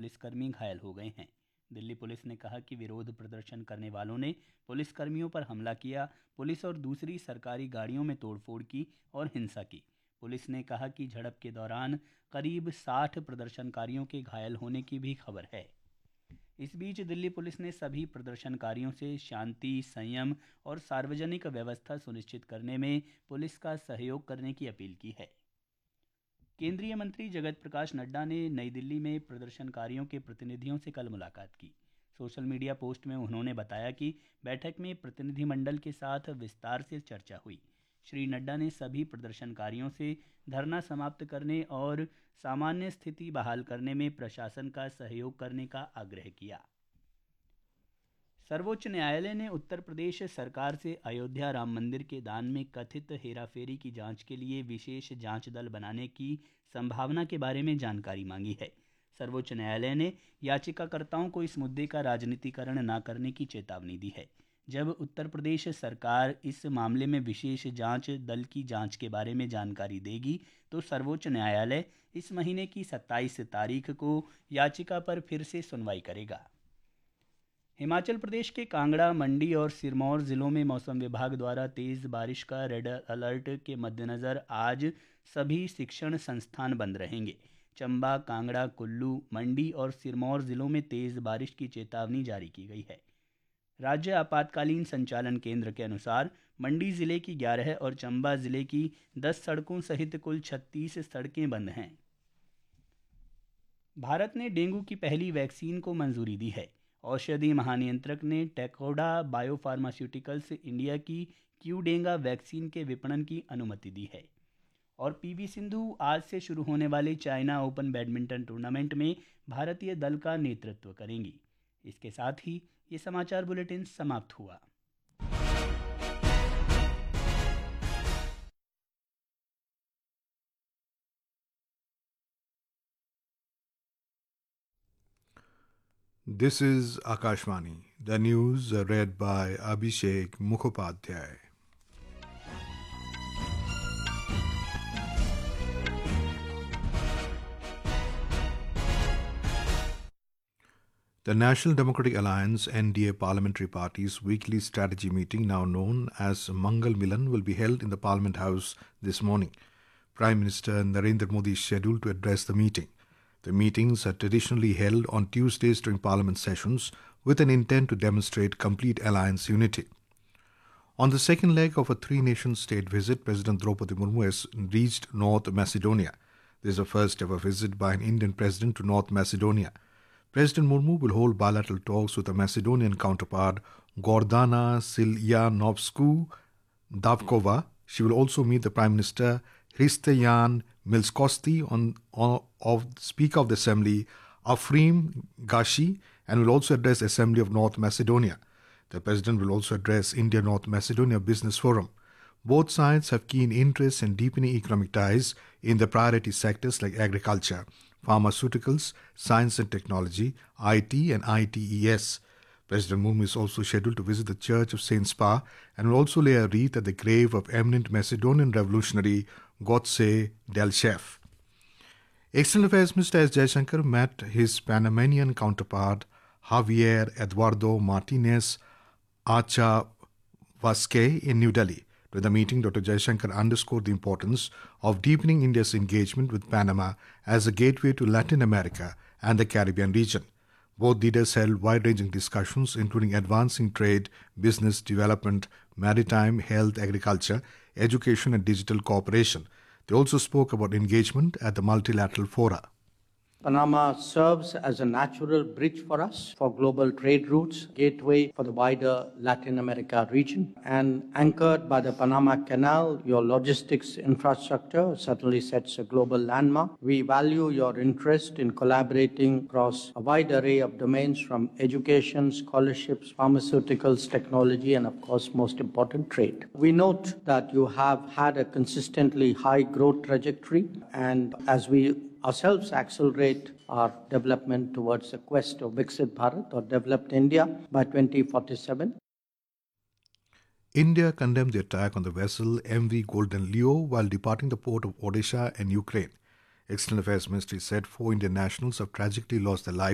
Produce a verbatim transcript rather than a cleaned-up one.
पुलिसकर्मी घायल हो गए हैं। दिल्ली पुलिस ने कहा कि विरोध प्रदर्शन करने वालों ने पुलिसकर्मियों पर हमला किया, पुलिस और दूसरी सरकारी गाड़ियों में तोड़फोड़ की और हिंसा की। पुलिस ने कहा कि झड़प के दौरान करीब साठ प्रदर्शनकारियों के घायल होने की भी खबर है। इस बीच दिल्ली पुलिस ने सभी प्रदर्शनकारियों से शांति, संयम और सार्वजनिक व्यवस्था सुनिश्चित करने में पुलिस का सहयोग करने की अपील की है। केंद्रीय मंत्री जगत प्रकाश नड्डा ने नई दिल्ली में प्रदर्शनकारियों के प्रतिनिधियों से कल मुलाकात की। सोशल मीडिया पोस्ट में उन्होंने बताया कि बैठक में प्रतिनिधिमंडल के साथ विस्तार से चर्चा हुई। श्री नड्डा ने सभी प्रदर्शनकारियों से धरना समाप्त करने और सामान्य स्थिति बहाल करने में प्रशासन का सहयोग करने का आग्रह किया। सर्वोच्च न्यायालय ने उत्तर प्रदेश सरकार से अयोध्या राम मंदिर के दान में कथित हेराफेरी की जांच के लिए विशेष जांच दल बनाने की संभावना के बारे में जानकारी मांगी है। सर्वोच्च न्यायालय ने याचिकाकर्ताओं को इस मुद्दे का राजनीतिकरण न करने की चेतावनी दी है। जब उत्तर प्रदेश सरकार इस मामले में विशेष जांच दल की जांच के बारे में जानकारी देगी तो सर्वोच्च न्यायालय इस महीने की सत्ताईस तारीख को याचिका पर फिर से सुनवाई करेगा। हिमाचल प्रदेश के कांगड़ा, मंडी और सिरमौर जिलों में मौसम विभाग द्वारा तेज बारिश का रेड अलर्ट के मद्देनज़र आज सभी शिक्षण संस्थान बंद रहेंगे। चंबा, कांगड़ा, कुल्लू, मंडी और सिरमौर जिलों में तेज बारिश की चेतावनी जारी की गई है। राज्य आपातकालीन संचालन केंद्र के अनुसार मंडी जिले की ग्यारह और चंबा जिले की दस सड़कों सहित कुल छत्तीस सड़कें बंद हैं। भारत ने डेंगू की पहली वैक्सीन को मंजूरी दी है। औषधि महानियंत्रक ने टेकोडा बायोफार्मास्यूटिकल्स इंडिया की क्यूडेंगा वैक्सीन के विपणन की अनुमति दी है। और पीवी सिंधु आज से शुरू होने वाले चाइना ओपन बैडमिंटन टूर्नामेंट में भारतीय दल का नेतृत्व करेंगी। इसके साथ ही ये समाचार बुलेटिन समाप्त हुआ। This is Akashvani. The news are read by Abhishek Mukhopadhyay. The National Democratic Alliance N D A parliamentary party's weekly strategy meeting, now known as Mangal Milan, will be held in the Parliament House this morning. Prime Minister Narendra Modi is scheduled to address the meeting. The meetings are traditionally held on Tuesdays during Parliament sessions with an intent to demonstrate complete alliance unity. On the second leg of a three-nation state visit, President Draupadi Murmu has reached North Macedonia. This is the first ever visit by an Indian president to North Macedonia. President Murmu will hold bilateral talks with her Macedonian counterpart Gordana Siljanovsku Davkova. She will also meet the Prime Minister Hristijan Milskosti on, on of Speaker of the Assembly Afrim Gashi, and will also address the Assembly of North Macedonia. The President will also address India-North Macedonia Business Forum. Both sides have keen interest in deepening economic ties in the priority sectors like agriculture, pharmaceuticals, science and technology, I T and I T E S. President Murmu is also scheduled to visit the Church of Saint Spa and will also lay a wreath at the grave of eminent Macedonian revolutionary Gotse Delchev. External Affairs Minister S. Jaishankar met his Panamanian counterpart Javier Eduardo Martinez Achavasque in New Delhi. During the meeting, Doctor Jaishankar underscored the importance of deepening India's engagement with Panama as a gateway to Latin America and the Caribbean region. Both leaders held wide-ranging discussions, including advancing trade, business development, maritime, health, agriculture, education, and digital cooperation. They also spoke about engagement at the multilateral fora. Panama serves as a natural bridge for us for global trade routes, gateway for the wider Latin America region, and anchored by the Panama Canal, your logistics infrastructure certainly sets a global landmark. We value your interest in collaborating across a wide array of domains from education, scholarships, pharmaceuticals, technology, and of course, most important, trade. We note that you have had a consistently high growth trajectory, and as we ourselves accelerate our development towards the quest of Viksit Bharat or developed India by twenty forty-seven. India condemned the attack on the vessel M V Golden Leo while departing the port of Odisha in Ukraine. External Affairs Ministry said four Indian nationals have tragically lost their lives